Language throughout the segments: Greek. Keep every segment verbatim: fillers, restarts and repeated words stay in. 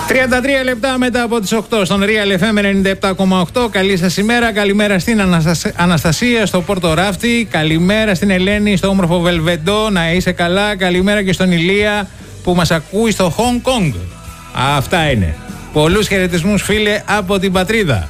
τριάντα τρία λεπτά μετά από τις οκτώ στον Real εφ εμ ενενήντα επτά κόμμα οκτώ. Καλή σας ημέρα. Καλημέρα στην Αναστασία στο Πόρτο Ράφτη. Καλημέρα στην Ελένη στο όμορφο Βελβεντό. Να είσαι καλά. Καλημέρα και στον Ηλία που μας ακούει στο Χονγκ Κονγκ. Αυτά είναι. Πολλούς χαιρετισμούς, φίλε, από την πατρίδα.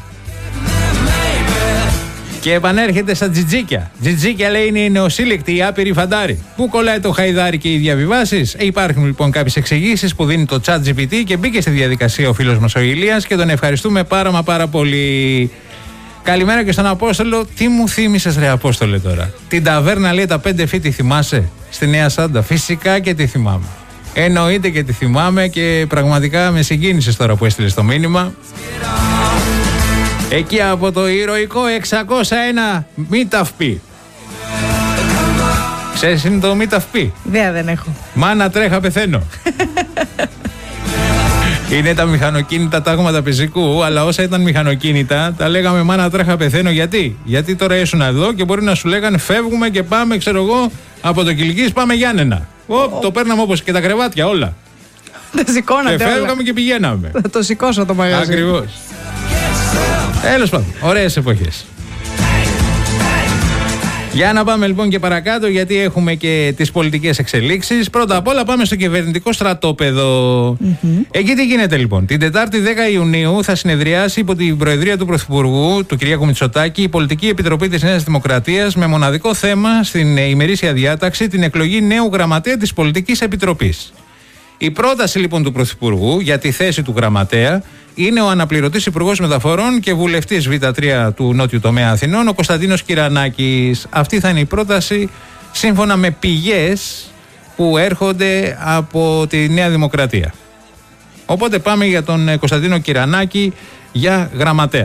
Και επανέρχεται στα τζιτζίκια. Τζιτζίκια, λέει, είναι η νεοσύλλεκτη, η άπειρη φαντάρη. Πού κολλάει το χαϊδάρι και οι διαβιβάσεις? Ε, υπάρχουν λοιπόν κάποιες εξηγήσεις που δίνει το ChatGPT και μπήκε στη διαδικασία ο φίλος μας ο Ηλίας και τον ευχαριστούμε πάρα μα πάρα πολύ. Καλημέρα και στον Απόστολο. Τι μου θύμισες, ρε Απόστολε, τώρα? Την ταβέρνα, λέει, τα πέντε φύτη, θυμάσαι? Στη Νέα Σάντα. Φυσικά και τη θυμάμαι. Εννοείται και τη θυμάμαι και πραγματικά με συγκίνησες τώρα που έστειλες το μήνυμα. Εκεί από το ηρωικό εξακόσια ένα Μήταυπη. Ξέρεις είναι το Μήταυπη? Ιδέα δεν έχω. Μάνα τρέχα πεθαίνω. Είναι τα μηχανοκίνητα τάγματα πεζικού, αλλά όσα ήταν μηχανοκίνητα τα λέγαμε μάνα τρέχα πεθαίνω. Γιατί? Γιατί τώρα ήσουν εδώ και μπορεί να σου λέγανε φεύγουμε και πάμε, ξέρω εγώ, από το Κιλκής πάμε Γιάννενα. Οπ, το παίρναμε όπως και τα κρεβάτια όλα. Τα σηκώνατε και φεύγαμε όλα. Και πηγαίναμε. Θα το σηκώσω το μαγαζί. Ακριβώς. Τέλος πάντων, ωραίες εποχές. Για να πάμε λοιπόν και παρακάτω, γιατί έχουμε και τις πολιτικές εξελίξεις. Πρώτα απ' όλα πάμε στο κυβερνητικό στρατόπεδο. Mm-hmm. Εκεί τι γίνεται λοιπόν? Την Τετάρτη δέκα Ιουνίου θα συνεδριάσει υπό την Προεδρία του Πρωθυπουργού, του κ. Μητσοτάκη, η Πολιτική Επιτροπή της Νέας Δημοκρατίας με μοναδικό θέμα στην ημερήσια διάταξη την εκλογή νέου γραμματέα της Πολιτικής Επιτροπής. Η πρόταση λοιπόν του Πρωθυπουργού για τη θέση του γραμματέα είναι ο αναπληρωτής Υπουργός Μεταφορών και βουλευτής Β τρία του Νότιου Τομέα Αθηνών, ο Κωνσταντίνος Κυρανάκης. Αυτή θα είναι η πρόταση σύμφωνα με πηγές που έρχονται από τη Νέα Δημοκρατία. Οπότε πάμε για τον Κωνσταντίνο Κυρανάκη για γραμματέα.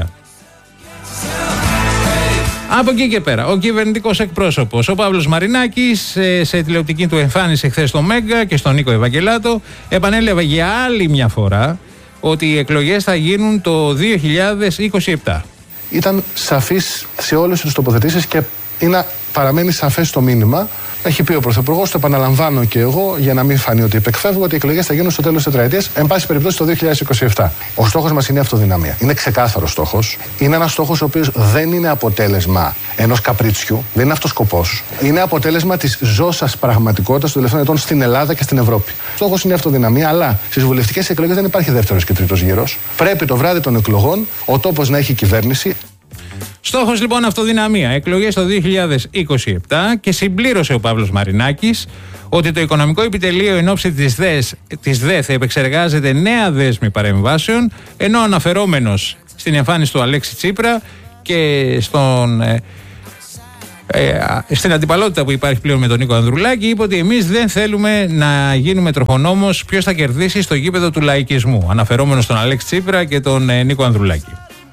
Από εκεί και πέρα, ο κυβερνητικός εκπρόσωπος, ο Παύλος Μαρινάκης, σε, σε τηλεοπτική του εμφάνιση χθες στο Μέγκα και στον Νίκο Ευαγγελάτο, επανέλαβε για άλλη μια φορά ότι οι εκλογές θα γίνουν το δύο χιλιάδες είκοσι επτά. Ήταν σαφής σε όλες τις τοποθετήσεις και είναι, παραμένει σαφές το μήνυμα. Έχει πει ο Πρωθυπουργός, το επαναλαμβάνω και εγώ, για να μην φανεί ότι υπεκφεύγω, ότι οι εκλογές θα γίνουν στο τέλος της τετραετίας, εν πάση περιπτώσει το δύο χιλιάδες είκοσι επτά. Ο στόχος μας είναι η αυτοδυναμία. Είναι ξεκάθαρος στόχος. Είναι ένας στόχος ο οποίος δεν είναι αποτέλεσμα ενός καπρίτσιου, δεν είναι αυτός σκοπός. Είναι αποτέλεσμα της ζώσας πραγματικότητας των τελευταίων ετών στην Ελλάδα και στην Ευρώπη. Ο στόχος είναι η αυτοδυναμία, αλλά στις βουλευτικές εκλογές δεν υπάρχει δεύτερος και τρίτος γύρος. Πρέπει το βράδυ των εκλογών ο τόπος να έχει κυβέρνηση. Στόχος λοιπόν αυτοδυναμία, εκλογές το δύο χιλιάδες είκοσι επτά, και συμπλήρωσε ο Παύλος Μαρινάκης ότι το Οικονομικό Επιτελείο εν ώψη της, ΔΕΣ, της ΔΕΘ επεξεργάζεται νέα δέσμη παρεμβάσεων, ενώ αναφερόμενος στην εμφάνιση του Αλέξη Τσίπρα και στον, ε, ε, στην αντιπαλότητα που υπάρχει πλέον με τον Νίκο Ανδρουλάκη, είπε ότι εμείς δεν θέλουμε να γίνουμε τροχονόμος ποιος θα κερδίσει στο γήπεδο του λαϊκισμού, αναφερόμενος στον Αλέξη Τσίπρα και τον ε, Νίκο Ανδρουλάκη.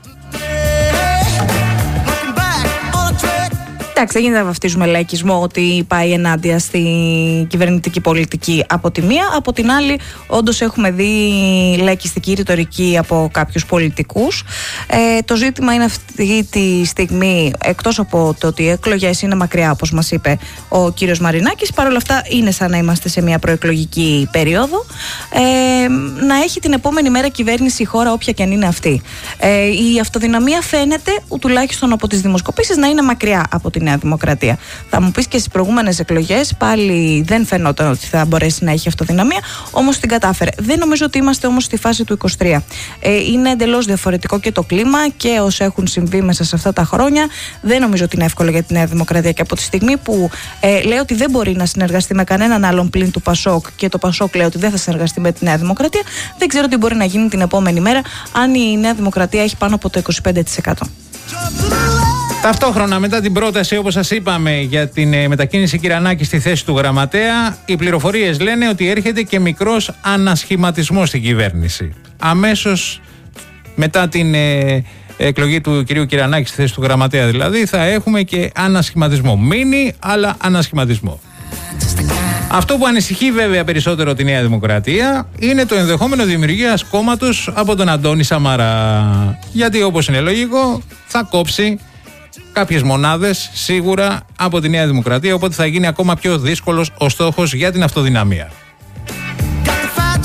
Εντάξει, δεν γίνεται να βαφτίζουμε λαϊκισμό ότι πάει ενάντια στη κυβερνητική πολιτική από τη μία. Από την άλλη, όντως έχουμε δει λαϊκιστική ρητορική από κάποιους πολιτικούς. Ε, το ζήτημα είναι αυτή τη στιγμή, εκτός από το ότι οι εκλογές είναι μακριά, όπως μας είπε ο κύριος Μαρινάκης, παρόλα αυτά είναι σαν να είμαστε σε μια προεκλογική περίοδο, ε, να έχει την επόμενη μέρα κυβέρνηση η χώρα, όποια και αν είναι αυτή. Ε, η αυτοδυναμία φαίνεται, τουλάχιστον από τις δημοσκοπήσεις, να είναι μακριά από την Νέα Δημοκρατία. Θα μου πεις και στις προηγούμενες εκλογές πάλι δεν φαινόταν ότι θα μπορέσει να έχει αυτοδυναμία, όμως την κατάφερε. Δεν νομίζω ότι είμαστε όμως στη φάση του είκοσι τρία. Ε, είναι εντελώς διαφορετικό και το κλίμα και όσα έχουν συμβεί μέσα σε αυτά τα χρόνια. Δεν νομίζω ότι είναι εύκολο για τη Νέα Δημοκρατία, και από τη στιγμή που ε, λέει ότι δεν μπορεί να συνεργαστεί με κανέναν άλλον πλην του Πασόκ και το Πασόκ λέει ότι δεν θα συνεργαστεί με τη Νέα Δημοκρατία, δεν ξέρω τι μπορεί να γίνει την επόμενη μέρα αν η Νέα Δημοκρατία έχει πάνω από το είκοσι πέντε τοις εκατό. Ταυτόχρονα, μετά την πρόταση, όπως σας είπαμε, για την ε, μετακίνηση Κυρανάκη στη θέση του γραμματέα, οι πληροφορίες λένε ότι έρχεται και μικρός ανασχηματισμός στην κυβέρνηση. Αμέσως μετά την ε, εκλογή του κυρίου Κυρανάκη στη θέση του γραμματέα, δηλαδή, θα έχουμε και ανασχηματισμό. Μίνι, αλλά ανασχηματισμό. Αυτό που ανησυχεί βέβαια περισσότερο τη Νέα Δημοκρατία είναι το ενδεχόμενο δημιουργίας κόμματος από τον Αντώνη Σαμαρά. Γιατί, όπως είναι λογικό, θα κόψει κάποιες μονάδες σίγουρα από τη Νέα Δημοκρατία, οπότε θα γίνει ακόμα πιο δύσκολος ο στόχος για την αυτοδυναμία.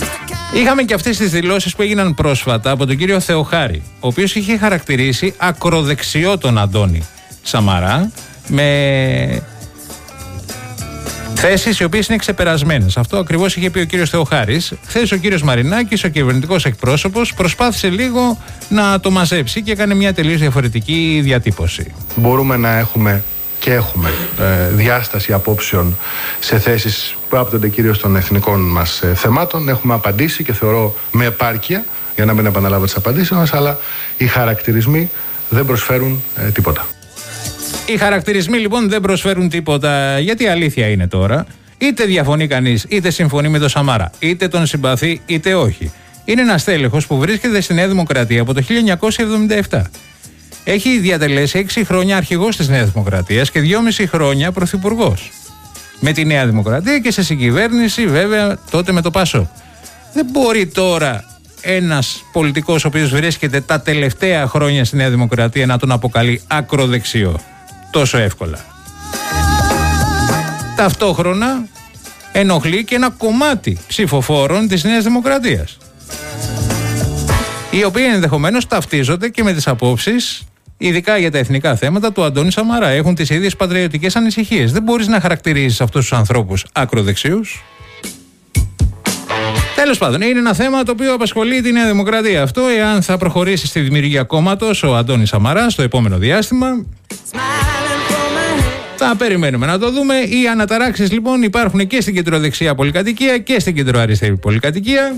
Είχαμε και αυτές τις δηλώσεις που έγιναν πρόσφατα από τον κύριο Θεοχάρη, ο οποίος είχε χαρακτηρίσει ακροδεξιό τον Αντώνη Σαμαρά με θέσεις οι οποίες είναι ξεπερασμένες. Αυτό ακριβώς είχε πει ο κύριος Θεοχάρης. Χθες ο κύριος Μαρινάκης, ο κυβερνητικός εκπρόσωπος, προσπάθησε λίγο να το μαζέψει και έκανε μια τελείως διαφορετική διατύπωση. Μπορούμε να έχουμε και έχουμε ε, διάσταση απόψεων σε θέσεις που άπτονται κυρίως των εθνικών μας ε, θεμάτων. Έχουμε απαντήσει και θεωρώ με επάρκεια, για να μην επαναλάβω τις απαντήσεις μας, αλλά οι χαρακτηρισμοί δεν προσφέρουν ε, τίποτα. Οι χαρακτηρισμοί λοιπόν δεν προσφέρουν τίποτα, γιατί αλήθεια είναι τώρα. Είτε διαφωνεί κανείς, είτε συμφωνεί με τον Σαμαρά, είτε τον συμπαθεί, είτε όχι. Είναι ένας τέλεχος που βρίσκεται στη Νέα Δημοκρατία από το χίλια εννιακόσια εβδομήντα επτά. Έχει διατελέσει έξι χρόνια αρχηγός της Νέας Δημοκρατίας και δυόμιση χρόνια πρωθυπουργός. Με τη Νέα Δημοκρατία και σε συγκυβέρνηση βέβαια τότε με το Πάσο. Δεν μπορεί τώρα ένας πολιτικός ο οποίος βρίσκεται τα τελευταία χρόνια στη Νέα Δημοκρατία να τον αποκαλεί ακροδεξιό τόσο εύκολα. Ταυτόχρονα ενοχλεί και ένα κομμάτι ψηφοφόρων της Νέας Δημοκρατίας, οι οποίοι ενδεχομένως ταυτίζονται και με τις απόψεις, ειδικά για τα εθνικά θέματα, του Αντώνη Σαμαρά. Έχουν τις ίδιες πατριωτικές ανησυχίες. Δεν μπορείς να χαρακτηρίζεις αυτούς τους ανθρώπους ακροδεξιούς. Τέλος πάντων, είναι ένα θέμα το οποίο απασχολεί τη Νέα Δημοκρατία. Αυτό, εάν θα προχωρήσει στη δημιουργία κόμματος ο Αντώνης Σαμαράς στο επόμενο διάστημα, θα περιμένουμε να το δούμε. Οι αναταράξεις λοιπόν υπάρχουν και στην κεντροδεξιά πολυκατοικία και στην κεντροαριστερή πολυκατοικία.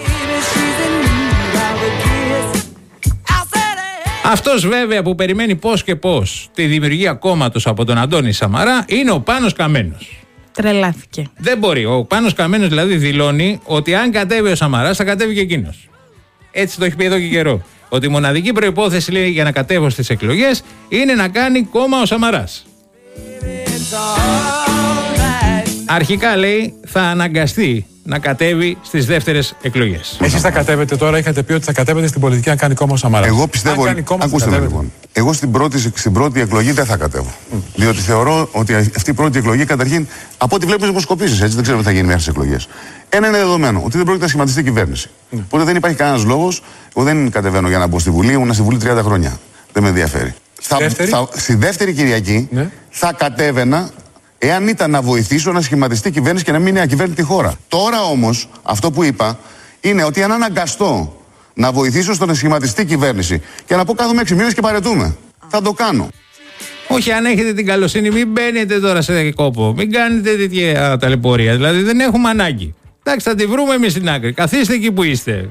Αυτός βέβαια που περιμένει πώς και πώς τη δημιουργία κόμματος από τον Αντώνη Σαμαρά είναι ο Πάνος Καμένος. Τρελάθηκε. Δεν μπορεί. Ο Πάνος Καμένος δηλαδή δηλώνει ότι αν κατέβει ο Σαμαράς θα κατέβει και εκείνος. Έτσι το έχει πει εδώ και καιρό. Ότι η μοναδική προϋπόθεση, λέει, για να κατέβω στις εκλογές είναι να κάνει κόμμα ο Σαμαράς. Αρχικά, λέει, θα αναγκαστεί να κατέβει στις δεύτερες εκλογές. Εσείς θα κατέβετε τώρα, είχατε πει ότι θα κατέβετε στην πολιτική αν κάνει κόμμα ο Σαμαράς. Εγώ πιστεύω. Ακούστε με λοιπόν. Εγώ στην πρώτη, στην πρώτη εκλογή δεν θα κατέβω. Mm. Διότι θεωρώ ότι αυτή η πρώτη εκλογή, καταρχήν, από ό,τι βλέπω δημοσκοπήσεις, έτσι δεν ξέρω τι θα γίνει μέχρι τις εκλογές. Ένα είναι δεδομένο, ότι δεν πρόκειται να σχηματιστεί κυβέρνηση. Mm. Οπότε δεν υπάρχει κανένας λόγος. Εγώ δεν κατεβαίνω για να μπω στη Βουλή, ήμουν στη Βουλή τριάντα χρόνια. Δεν με ενδιαφέρει. Θα, θα, στη δεύτερη Κυριακή ναι. θα κατέβαινα. Εάν ήταν να βοηθήσω να σχηματιστεί κυβέρνηση και να μην είναι ακυβέρνητη χώρα. Τώρα όμως, αυτό που είπα είναι ότι αν αναγκαστώ να βοηθήσω στο να σχηματιστεί κυβέρνηση και να πω κάθομαι έξι μήνες και παρετούμε, θα το κάνω. Όχι, αν έχετε την καλοσύνη, μην μπαίνετε τώρα σε κόπο. Μην κάνετε τέτοια ταλαιπωρία. Δηλαδή δεν έχουμε ανάγκη. Εντάξει, θα τη βρούμε εμείς στην άκρη. Καθίστε εκεί που είστε.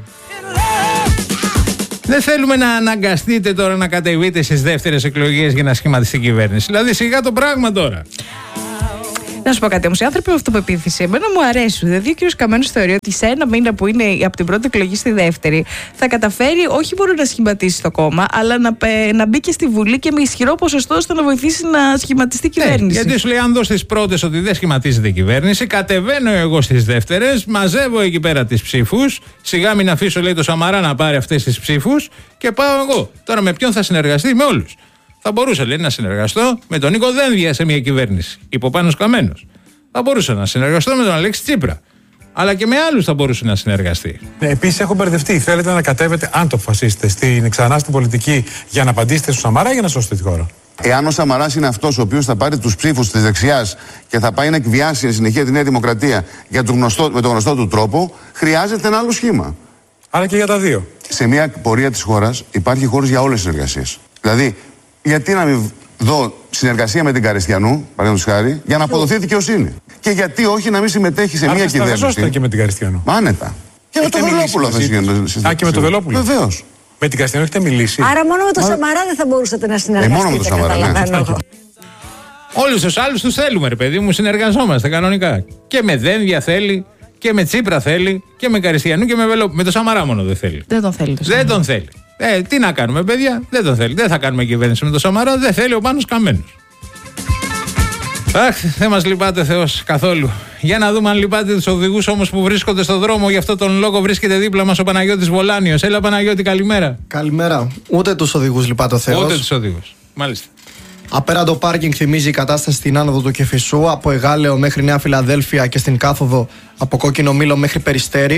Δεν θέλουμε να αναγκαστείτε τώρα να κατεβείτε στις δεύτερες εκλογές για να σχηματιστεί κυβέρνηση. Δηλαδή σιγά το πράγμα τώρα. Να σου πω κάτι όμως, οι άνθρωποι με αυτοπεποίθηση εμένα μου αρέσουν. Δηλαδή ο κ. Καμένος θεωρεί ότι σε ένα μήνα που είναι από την πρώτη εκλογή στη δεύτερη θα καταφέρει όχι μόνο να σχηματίσει το κόμμα, αλλά να, να μπει και στη Βουλή και με ισχυρό ποσοστό ώστε να βοηθήσει να σχηματιστεί κυβέρνηση. Ναι, γιατί σου λέει, αν δω στις πρώτες ότι δεν σχηματίζεται κυβέρνηση, κατεβαίνω εγώ στις δεύτερες, μαζεύω εκεί πέρα τις ψήφους. Σιγά μην αφήσω, λέει, το Σαμαρά να πάρει αυτές τις ψήφους και πάω εγώ. Τώρα με ποιον θα συνεργαστεί? Με όλους. Θα μπορούσα, λέει, να συνεργαστώ με τον Νίκο Δένδια σε μια κυβέρνηση, υπό Πάνος Καμένος. Θα μπορούσα να συνεργαστώ με τον Αλέξη Τσίπρα. Αλλά και με άλλους θα μπορούσε να συνεργαστεί. Ναι, επίσης έχω μπερδευτεί. Θέλετε να κατέβετε, αν το αποφασίσετε, στην, ξανά στην πολιτική για να απαντήσετε στο Σαμαρά ή για να σώσετε τη χώρα? Εάν ο Σαμαράς είναι αυτός ο οποίος θα πάρει τους ψήφους της δεξιάς και θα πάει να εκβιάσει εν συνεχεία τη Νέα Δημοκρατία για το γνωστό, με τον γνωστό του τρόπο, χρειάζεται ένα άλλο σχήμα. Άρα και για τα δύο. Σε μια πορεία της χώρας υπάρχει χώρος για όλες τις συνεργασίες. Δηλαδή, γιατί να μην δω συνεργασία με την Καριστιανού, παραδείγματος χάρη, για να αποδοθεί δικαιοσύνη. Και γιατί όχι να μην συμμετέχει σε Άρα μια κυβέρνηση. Άρα και με την Καριστιανού. Άνετα. Και με τον Βελόπουλο θα συζητήσουμε. Α, και με τον Βελόπουλο. Βεβαίως. Με την Καριστιανού έχετε μιλήσει? Άρα μόνο με τον Σαμαρά δεν θα μπορούσατε να συνεργαστείτε? Ε, μόνο με τον Σαμαρά, ναι. Όλους τους άλλους τους θέλουμε, ρε παιδί μου, συνεργαζόμαστε κανονικά. Και με Δένδια θέλει, και με Τσίπρα θέλει, και με Καριστιανού και με Βελόπουλο. Με τον Σαμαρά μόνο δεν θέλει. Δεν τον θέλει. Δεν τον θέλει. Ε, τι να κάνουμε, παιδιά, δεν τον θέλει. Δεν θα κάνουμε κυβέρνηση με τον Σαμαρά, δεν θέλει ο Πάνος Καμένος. Αχ, δεν μας λυπάται Θεός καθόλου. Για να δούμε αν λυπάται τους οδηγούς όμως που βρίσκονται στον δρόμο. Γι' αυτό τον λόγο βρίσκεται δίπλα μας ο Παναγιώτης Βολάνιος. Έλα, Παναγιώτη, καλημέρα. Καλημέρα. Ούτε τους οδηγούς λυπάται ο Θεός. Ούτε τους οδηγούς. Μάλιστα. Απέραντο πάρκινγκ θυμίζει η κατάσταση στην άνοδο του Κεφισού, από Εγάλεο μέχρι Νέα Φιλαδέλφια και στην κάθοδο από Κόκκινο Μήλο μέχρι Περιστέρι.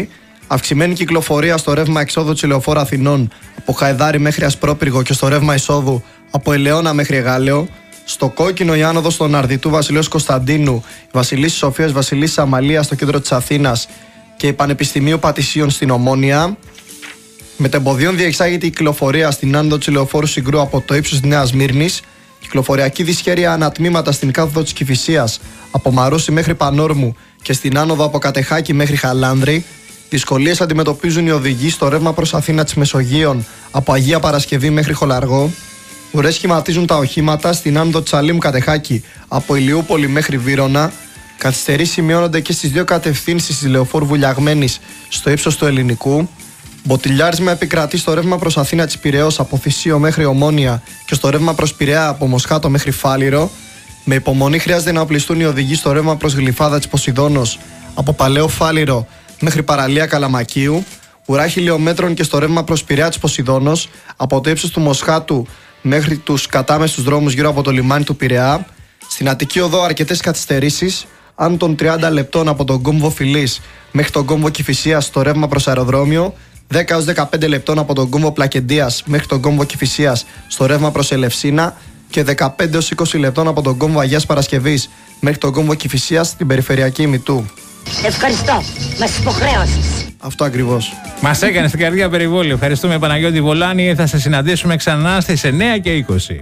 Αυξημένη κυκλοφορία στο ρεύμα εξόδου της Ηλεοφόρου Αθηνών από Χαϊδάρι μέχρι Ασπρόπυργο και στο ρεύμα εισόδου από Ελαιώνα μέχρι Εγάλεο. Στο κόκκινο η άνοδος στον Αρδιτού Βασιλέως Κωνσταντίνου, η Βασιλίσσης Σοφίας Βασιλίσσης Αμαλίας στο κέντρο της Αθήνας και η Πανεπιστημίου Πατησίων στην Ομόνια. Μετεμποδίων διεξάγεται η κυκλοφορία στην άνοδο της Ηλεοφόρου Συγκρού από το ύψος της Νέας Μύρνης. Κυκλοφοριακή δυσχέρεια ανατμήματα στην κάθοδο της Κηφισίας από Μαρούσι μέχρι Πανόρμου και στην άνοδο από Κατεχάκη μέχρι Χαλάνδρη. Δυσκολίες αντιμετωπίζουν οι οδηγοί στο ρεύμα προς Αθήνα της Μεσογείων από Αγία Παρασκευή μέχρι Χολαργό. Ουρές σχηματίζουν τα οχήματα στην άνοδο Τσαλίμου Κατεχάκη από Ηλιούπολη μέχρι Βύρωνα. Καθυστερήσεις σημειώνονται και στις δύο κατευθύνσεις της Λεωφόρου Βουλιαγμένης στο ύψος του Ελληνικού. Μποτιλιάρισμα επικρατεί στο ρεύμα προς Αθήνα της Πειραιώς από Θησίο μέχρι Ομόνια και στο ρεύμα προς Πειραιά από Μοσχάτο μέχρι Φάληρο. Με υπομονή χρειάζεται να οπλιστούν οι οδηγοί στο ρεύμα προς Γλυφάδα της Ποσειδώνος από Παλαιό Φάληρο μέχρι Παραλία Καλαμακίου. Ουρά χιλιόμετρων και στο ρεύμα προς Πειραιά της Ποσειδώνος από το ύψος του Μοσχάτου μέχρι τους κατάμεστους δρόμους γύρω από το λιμάνι του Πειραιά. Στην Αττική Οδό αρκετές καθυστερήσεις, άνω των τριάντα λεπτών από τον κόμβο Φιλής μέχρι τον κόμβο Κηφισίας στο ρεύμα προς αεροδρόμιο, δέκα έως δεκαπέντε λεπτών από τον κόμβο Πλακεντίας μέχρι τον κόμβο Κηφισίας στο ρεύμα προς Ελευσίνα και δεκαπέντε έως είκοσι λεπτών από τον κόμβο Αγίας Παρασκευής μέχρι τον κόμβο Κηφισίας στην περιφερειακή ημιτού. Ευχαριστώ. Μας υποχρέωσες. Αυτό ακριβώς. Μας έκανε στην καρδιά περιβόλη. Ευχαριστούμε Παναγιώτη Βολάνη. Θα σε συναντήσουμε ξανά στις εννέα και είκοσι.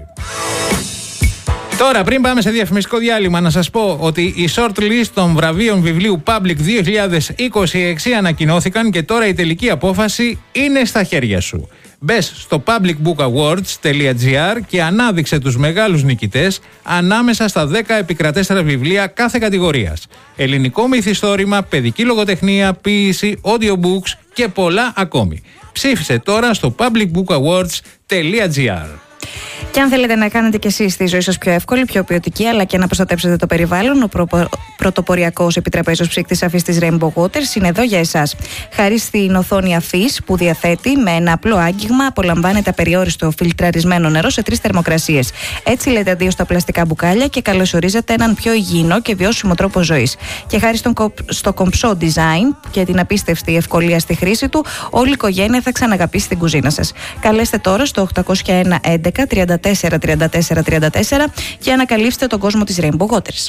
Τώρα, πριν πάμε σε διαφημιστικό διάλειμμα, να σας πω ότι οι shortlist των βραβείων βιβλίου Public δύο χιλιάδες είκοσι έξι ανακοινώθηκαν και τώρα η τελική απόφαση είναι στα χέρια σου. Μπες στο public book awards τελεία τζι άρ και ανάδειξε τους μεγάλους νικητές ανάμεσα στα δέκα επικρατέστερα βιβλία κάθε κατηγορίας. Ελληνικό μυθιστόρημα, παιδική λογοτεχνία, ποίηση, audiobooks και πολλά ακόμη. Ψήφισε τώρα στο public book awards τελεία τζι άρ. Και αν θέλετε να κάνετε και εσείς τη ζωή σας πιο εύκολη, πιο ποιοτική, αλλά και να προστατέψετε το περιβάλλον, ο προ... πρωτοποριακός επιτραπέζιος ψύκτης αφής της Rainbow Waters είναι εδώ για εσάς. Χάρη στην οθόνη αφής που διαθέτει, με ένα απλό άγγιγμα απολαμβάνετε απεριόριστο φιλτραρισμένο νερό σε τρεις θερμοκρασίες. Έτσι λέτε αντίο στα πλαστικά μπουκάλια και καλωσορίζετε έναν πιο υγιεινό και βιώσιμο τρόπο ζωής. Και χάρη στον κο... στο κομψό design και την απίστευτη ευκολία στη χρήση του, όλη η οικογένεια θα ξαναγαπήσει την κουζίνα σας. Καλέστε τώρα στο οκτώ μηδέν ένα έντεκα τριάντα τέσσερα τριάντα τέσσερα τριάντα τέσσερα και ανακαλύψτε τον κόσμο της Rainbow Waters.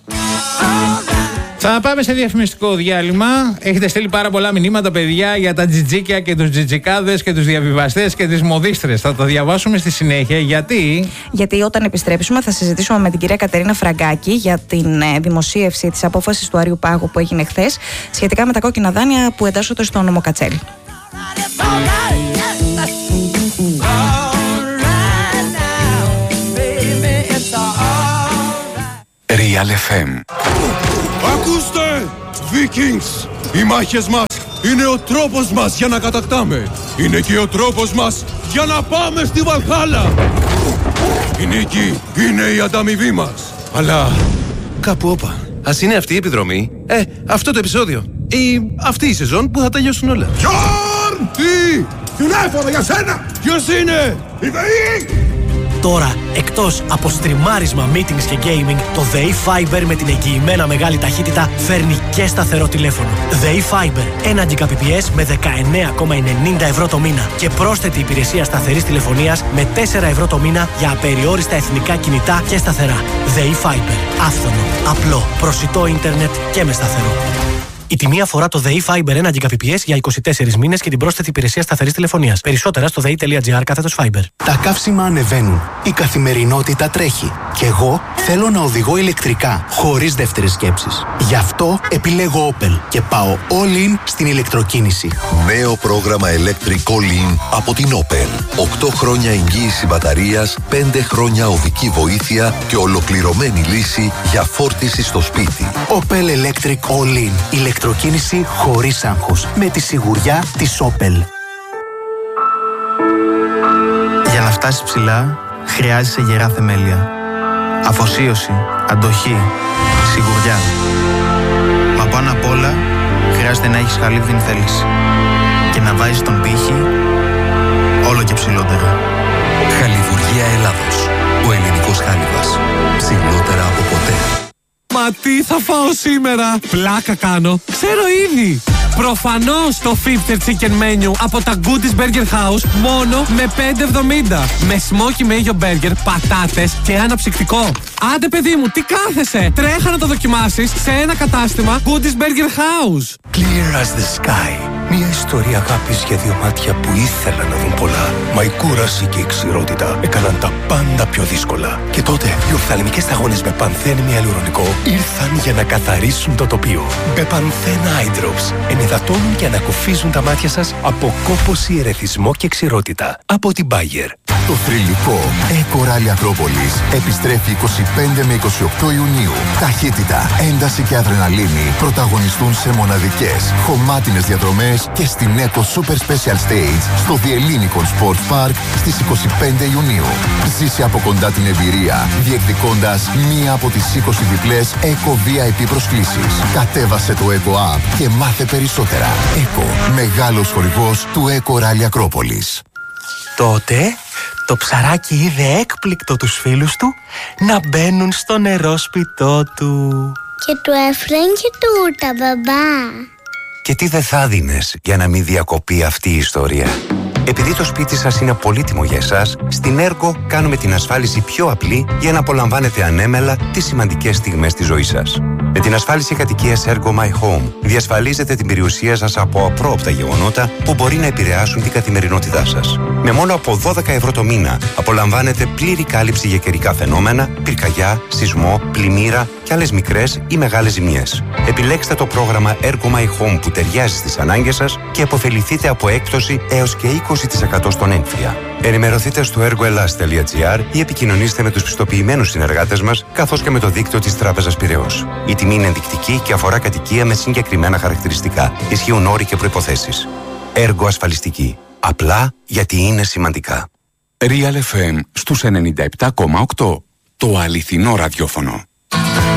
Θα πάμε σε διαφημιστικό διάλειμμα. Έχετε στείλει πάρα πολλά μηνύματα, παιδιά, για τα τζιτζίκια και τους τζιτζικάδες και τους διαβιβαστές και τις μοδίστρες. Θα τα διαβάσουμε στη συνέχεια. Γιατί... Γιατί όταν επιστρέψουμε θα συζητήσουμε με την κυρία Κατερίνα Φραγκάκη για την δημοσίευση της απόφασης του Αριού Πάγου που έγινε χθες σχετικά με τα κόκκινα δάνεια που εντάσσονται στο νόμο Κατσέλη. Real εφ εμ. Ακούστε, Vikings! Οι μάχες μας είναι ο τρόπος μας για να κατακτάμε. Είναι και ο τρόπος μας για να πάμε στη Βαλχάλα. Η νίκη είναι η ανταμοιβή μας. Αλλά κάπου όπα. Ας είναι αυτή η επιδρομή. Ε, αυτό το επεισόδιο. Ή αυτή η σεζόν που θα τελειώσουν όλα. Γιόρν! Τι! Τηλέφωνο για σένα! Ποιος είναι? Η ΔΕΗ! Τώρα, εκτός από στριμάρισμα, meetings και gaming, το ΔΕΗ Fiber με την εγγυημένα μεγάλη ταχύτητα φέρνει και σταθερό τηλέφωνο. ΔΕΗ Fiber, ένα Gbps με δεκαεννέα κόμμα ενενήντα ευρώ το μήνα και πρόσθετη υπηρεσία σταθερής τηλεφωνίας με τέσσερα ευρώ το μήνα για απεριόριστα εθνικά κινητά και σταθερά. ΔΕΗ Fiber, άφθονο, απλό, προσιτό ίντερνετ και με σταθερό. Η τιμή αφορά το ΔΕΗ Fiber ένα Gbps για είκοσι τέσσερις μήνες και την πρόσθετη υπηρεσία σταθερής τηλεφωνίας. Περισσότερα στο δεη.gr κάθετος Fiber. Τα καύσιμα ανεβαίνουν. Η καθημερινότητα τρέχει. Και εγώ θέλω να οδηγώ ηλεκτρικά, χωρίς δεύτερες σκέψεις. Γι' αυτό επιλέγω Opel και πάω all in στην ηλεκτροκίνηση. Νέο πρόγραμμα Electric All In από την Opel. οκτώ χρόνια εγγύηση μπαταρίας, πέντε χρόνια οδική βοήθεια και ολοκληρωμένη λύση για φόρτιση στο σπίτι. Opel Electric All In. Ηλεκτροκίνηση χωρίς άγχος. Με τη σιγουριά της Opel. Για να φτάσεις ψηλά, χρειάζεσαι γερά θεμέλια. Αφοσίωση, αντοχή, σιγουριά. Μα πάνω απ' όλα, χρειάζεται να έχεις χαλίβδινη θέληση. Και να βάζεις τον πύχη όλο και ψηλότερα. Χαλιβουργία Ελλάδος. Ο ελληνικός χάλιβας. Ψηλότερα από ποτέ. Μα τι θα φάω σήμερα? Πλάκα κάνω. Ξέρω ήδη. Προφανώς το Fifth Chicken Menu από τα Goodies Burger House μόνο με πέντε εβδομήντα. Με smoky mayo burger, πατάτες και αναψυκτικό. Άντε παιδί μου, τι κάθεσαι? Τρέχα να το δοκιμάσεις σε ένα κατάστημα Goodies Burger House. Clear as the sky. Μια ιστορία αγάπης για δύο μάτια που ήθελαν να δουν πολλά. Μα η κούραση και η ξηρότητα έκαναν τα πάντα πιο δύσκολα. Και τότε οι οφθαλμικές σταγόνες με πανθένη ιαλουρονικό ήρθαν για να καθαρίσουν το τοπίο. Μπεπανθέν Eye Drops ενυδατώνουν και ανακουφίζουν τα μάτια σας από κόπωση, ερεθισμό και ξηρότητα. Από την Bayer. Το θρυλικό Eco Rally Ακρόπολης επιστρέφει είκοσι πέντε με είκοσι οκτώ Ιουνίου. Ταχύτητα, ένταση και αδρεναλίνη πρωταγωνιστούν σε μοναδικές χωμάτινες διαδρομές και στην Eco Super Special Stage στο The Ellinikon Sports Park στις είκοσι πέντε Ιουνίου. Ζήσε από κοντά την εμπειρία διεκδικώντας μία από τις είκοσι διπλές Eco βι άι πι προσκλήσεις. Κατέβασε το Eco App και μάθε περισσότερα. Eco, μεγάλος χορηγός του Eco Rally Ακρόπολης. Τότε το ψαράκι είδε έκπληκτο τους φίλους του να μπαίνουν στο νερόσπιτό του. Και του έφεραν και τούρτα, μπαμπά. Και τι δεν θα δίνες για να μην διακοπεί αυτή η ιστορία? Επειδή το σπίτι σας είναι πολύτιμο για εσάς, στην Ergo κάνουμε την ασφάλιση πιο απλή για να απολαμβάνετε ανέμελα τις σημαντικές στιγμές της ζωής σας. Με την ασφάλιση κατοικίας Ergo My Home διασφαλίζετε την περιουσία σας από απρόοπτα γεγονότα που μπορεί να επηρεάσουν την καθημερινότητά σας. Με μόνο από δώδεκα ευρώ το μήνα απολαμβάνετε πλήρη κάλυψη για καιρικά φαινόμενα, πυρκαγιά, σεισμό, πλημμύρα και άλλες μικρές ή μεγάλες ζημιές. Επιλέξτε το πρόγραμμα Ergo My Home που ταιριάζει στις ανάγκες σας και αποφεληθείτε από έκπτωση έως και είκοσι τοις εκατό στον έμφυα. Ενημερωθείτε στο ergoelas τελεία gr ή επικοινωνήστε με τους πιστοποιημένους συνεργάτες μας καθώς και με το δίκτυο της Τράπεζας Πειραιώς. Η τιμή είναι ενδεικτική και αφορά κατοικία με συγκεκριμένα χαρακτηριστικά. Ισχύουν όροι και προϋποθέσεις. Ergo ασφαλιστική. Απλά γιατί είναι σημαντικά. Real εφ εμ στους ενενήντα επτά κόμμα οκτώ. Το αληθινό ραδιόφωνο.